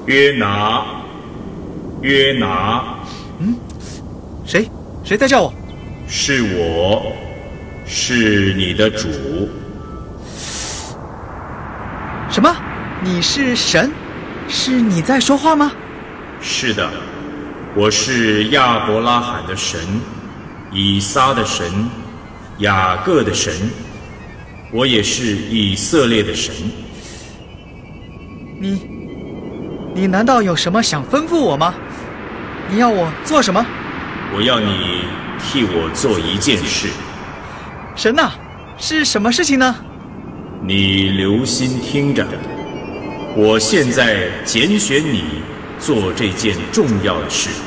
约拿，约拿。 谁在叫我？ 是我，是你的主。 什么？你是神？是你在说话吗？ 是的，我是亚伯拉罕的神，以撒的神，雅各的神，我也是以色列的神。 你难道有什么想吩咐我吗？你要我做什么？ 我要你替我做一件事。 神哪，是什么事情呢？ 你留心听着，我现在拣选你做这件重要的事。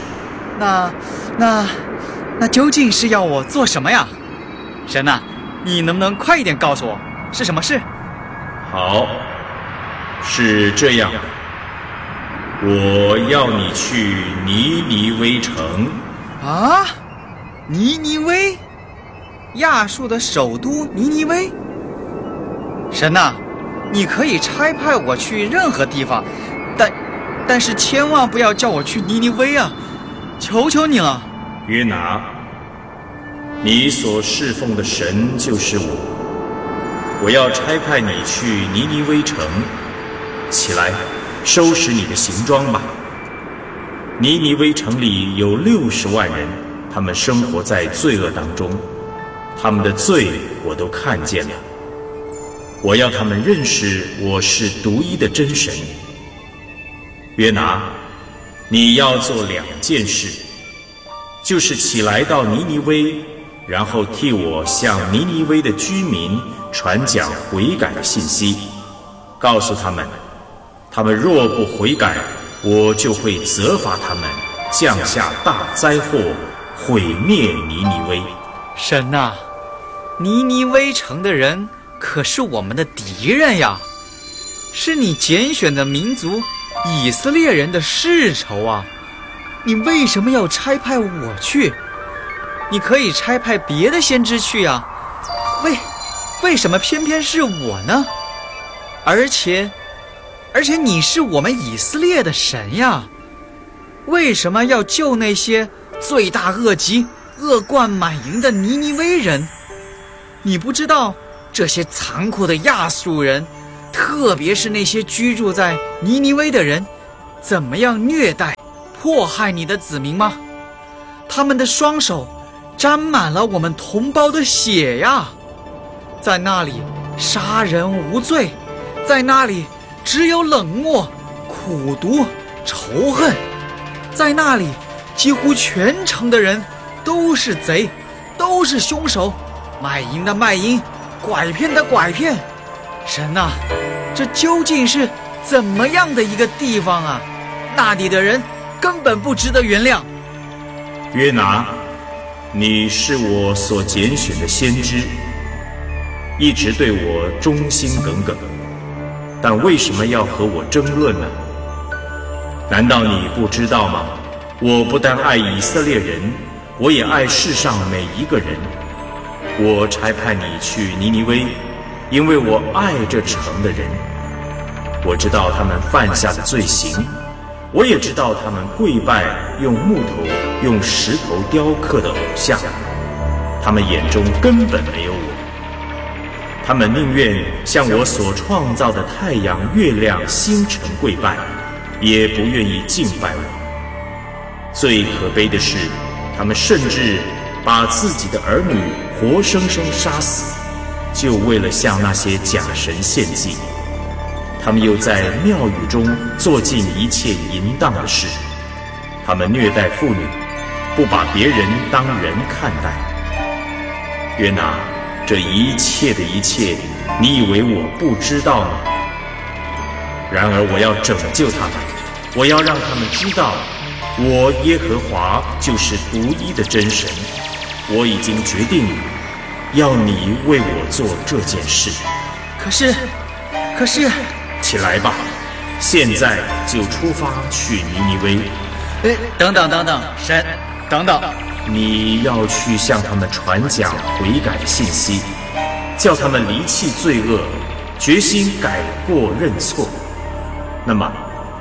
那究竟是要我做什么呀？神哪，你能不能快一点告诉我是什么事？ 好，是这样的，我要你去尼尼微城。 啊，尼尼微，亚述的首都尼尼微。神哪，你可以差派我去任何地方，但是千万不要叫我去尼尼微啊！求求你了。 约拿，你所侍奉的神就是我，我要差派你去尼尼微城。起来，收拾你的行装吧。尼尼微城里有60万人，他们生活在罪恶当中，他们的罪我都看见了。我要他们认识我是独一的真神。约拿，你要做2件事，就是起来到尼尼微，然后替我向尼尼微的居民传讲悔改的信息，告诉他们，他们若不悔改，我就会责罚他们，降下大灾祸，毁灭尼尼微。 神啊，尼尼微城的人可是我们的敌人呀，是你拣选的民族以色列人的世仇啊！你为什么要差派我去？你可以差派别的先知去呀，为什么偏偏是我呢？而且你是我们以色列的神呀，为什么要救那些罪大恶极、恶贯满盈的尼尼微人？你不知道这些残酷的亚述人，特别是那些居住在尼尼微的人，怎么样虐待、迫害你的子民吗？他们的双手沾满了我们同胞的血呀，在那里杀人无罪，在那里只有冷漠、苦毒、仇恨，在那里几乎全城的人都是贼，都是凶手，卖淫的卖淫，拐骗的拐骗。神啊，这究竟是怎么样的一个地方啊？那里的人根本不值得原谅。 约拿，你是我所拣选的先知，一直对我忠心耿耿，但为什么要和我争论呢？难道你不知道吗？我不但爱以色列人，我也爱世上每一个人。我差派你去尼尼微，因为我爱这城的人。我知道他们犯下的罪行，我也知道他们跪拜用木头、用石头雕刻的偶像，他们眼中根本没有我。他们宁愿向我所创造的太阳、月亮、星辰跪拜，也不愿意敬拜我。最可悲的是，他们甚至把自己的儿女活生生杀死，就为了向那些假神献祭。他们又在庙宇中做尽一切淫荡的事，他们虐待妇女，不把别人当人看待。约拿，这一切的一切，你以为我不知道吗？然而我要拯救他们，我要让他们知道，我耶和华就是独一的真神。我已经决定要你为我做这件事。 可是起来吧，现在就出发去尼尼微。 等等，神，等等， 你要去向他们传讲悔改的信息，叫他们离弃罪恶，决心改过认错。那么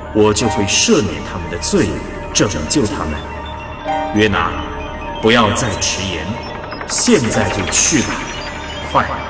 我就会赦免他们的罪，拯救他们。约拿，不要再迟延，现在就去吧，快！